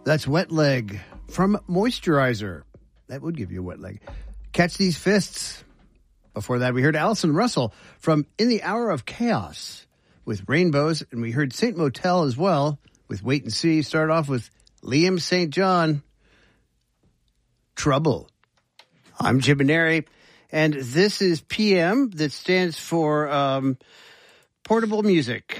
That's Wet Leg from Moisturizer. That would give you a wet leg. Catch These Fists. Before that, we heard Allison Russell from In the Hour of Chaos with Rainbows. And we heard Saint Motel as well with Wait and See. Started off with Liam St. John, Trouble. I'm Jim Maneri, and this is PM, that stands for Portable Music.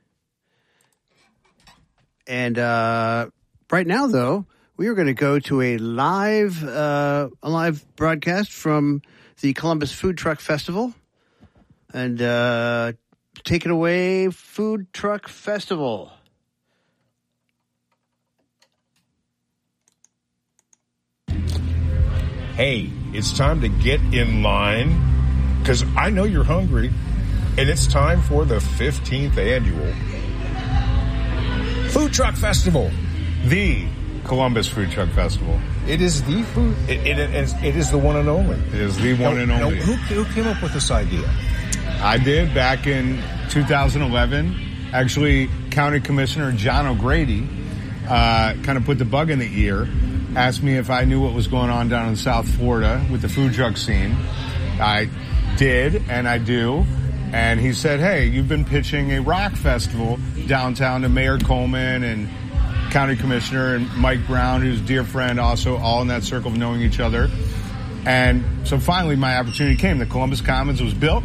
And right now, though, we are going to go to a live broadcast from the Columbus Food Truck Festival. And take it away, Food Truck Festival. Hey, it's time to get in line, because I know you're hungry, and it's time for the 15th annual Food Truck Festival. The Columbus Food Truck Festival. It is the food. It is the one and only. It is the one and only. Who came up with this idea? I did back in 2011. Actually, County Commissioner John O'Grady kind of put the bug in the ear, asked me if I knew what was going on down in South Florida with the food truck scene. I did, and I do. And he said, hey, you've been pitching a rock festival downtown to Mayor Coleman and County Commissioner and Mike Brown, who's a dear friend, also all in that circle of knowing each other. And so finally my opportunity came. The Columbus Commons was built.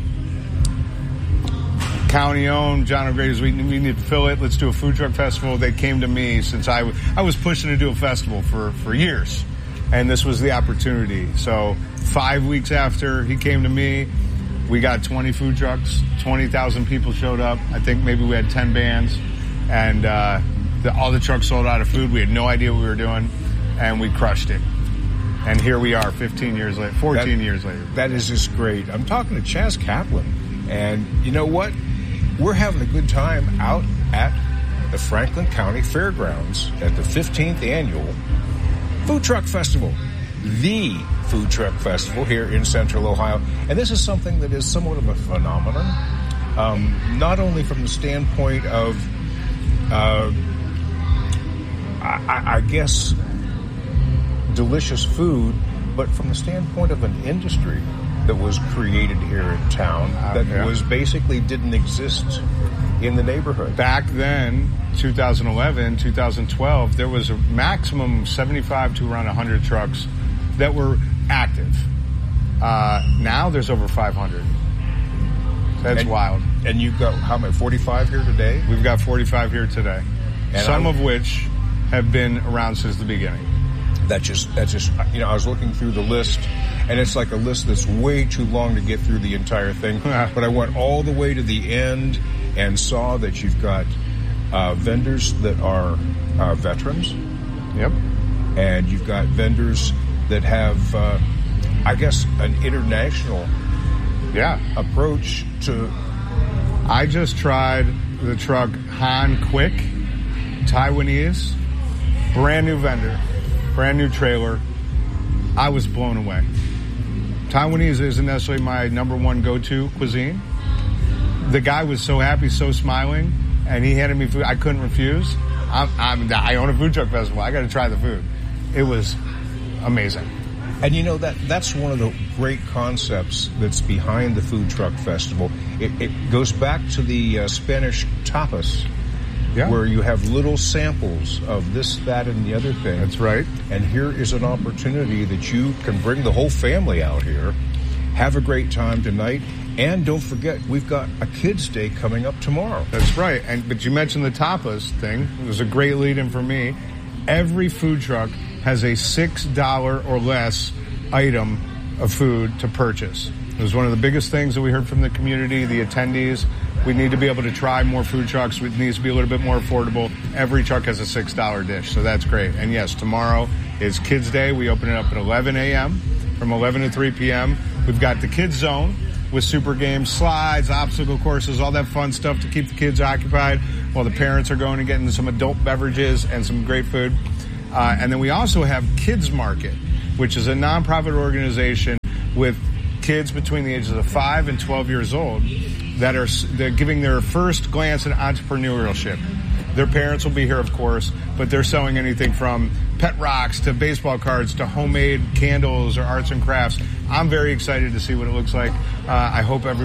County owned. John O'Grady's, we need to fill it. Let's do a food truck festival. They came to me since I was pushing to do a festival for years. And this was the opportunity. So 5 weeks after he came to me, we got 20 food trucks, 20,000 people showed up. I think maybe we had 10 bands. And all the trucks sold out of food. We had no idea what we were doing, and we crushed it. And here we are 14 years later. That is just great. I'm talking to Chaz Kaplan, and you know what? We're having a good time out at the Franklin County Fairgrounds at the 15th annual Food Truck Festival. The Food Truck Festival here in Central Ohio. And this is something that is somewhat of a phenomenon, not only from the standpoint of I guess delicious food, but from the standpoint of an industry that was created here in town that was basically didn't exist in the neighborhood. Back then, 2011, 2012, there was a maximum 75 to around 100 trucks that were active. Now there's over 500. That's wild. And you've got, how many, 45 here today? We've got 45 here today. And some of which have been around since the beginning. That's just, I was looking through the list, and it's like a list that's way too long to get through the entire thing. But I went all the way to the end and saw that you've got vendors that are veterans. Yep. And you've got vendors that have, I guess, an international approach to... I just tried the truck Han Quick, Taiwanese, brand new vendor, brand new trailer. I was blown away. Taiwanese isn't necessarily my number one go-to cuisine. The guy was so happy, so smiling, and he handed me food. I couldn't refuse. I own a food truck festival. I got to try the food. It was amazing. And you know, that's one of the great concepts that's behind the Food Truck Festival. It goes back to the Spanish tapas, where you have little samples of this, that, and the other thing. That's right. And here is an opportunity that you can bring the whole family out here, have a great time tonight, and don't forget, we've got a kids' day coming up tomorrow. That's right. But you mentioned the tapas thing. It was a great lead-in for me. Every food truck has a $6 or less item of food to purchase. It was one of the biggest things that we heard from the community, the attendees. We need to be able to try more food trucks. It needs to be a little bit more affordable. Every truck has a $6 dish, so that's great. And yes, tomorrow is Kids Day. We open it up at 11 a.m. from 11 to 3 p.m. We've got the Kids Zone with super games, slides, obstacle courses, all that fun stuff to keep the kids occupied while the parents are going and getting some adult beverages and some great food. And then we also have Kids Market, which is a nonprofit organization with kids between the ages of 5 and 12 years old that are giving their first glance at entrepreneurship. Their parents will be here, of course, but they're selling anything from pet rocks to baseball cards to homemade candles or arts and crafts. I'm very excited to see what it looks like. I hope everyone